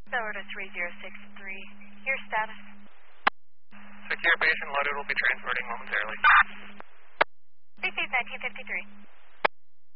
Florida 3063. Your status? Secure patient loaded will be transporting momentarily. Receive 1953.